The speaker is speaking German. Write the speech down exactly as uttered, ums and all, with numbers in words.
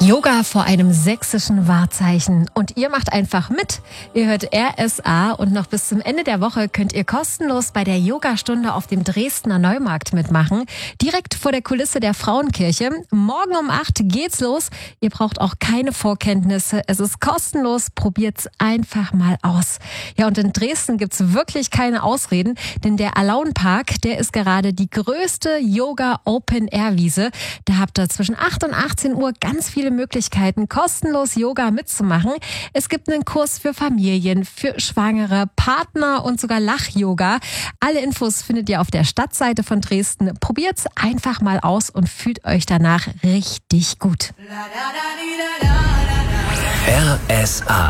Yoga vor einem sächsischen Wahrzeichen. Und ihr macht einfach mit. Ihr hört R S A und noch bis zum Ende der Woche könnt ihr kostenlos bei der Yogastunde auf dem Dresdner Neumarkt mitmachen. Direkt vor der Kulisse der Frauenkirche. Morgen um acht geht's los. Ihr braucht auch keine Vorkenntnisse. Es ist kostenlos. Probiert's einfach mal aus. Ja, und in Dresden gibt's wirklich keine Ausreden, denn der Alaun Park, der ist gerade die größte Yoga-Open-Air-Wiese. Da habt ihr zwischen acht und achtzehn Uhr ganz viele Möglichkeiten, kostenlos Yoga mitzumachen. Es gibt einen Kurs für Familien, für Schwangere, Partner und sogar Lach-Yoga. Alle Infos findet ihr auf der Stadtseite von Dresden. Probiert's einfach mal aus und fühlt euch danach richtig gut. R S A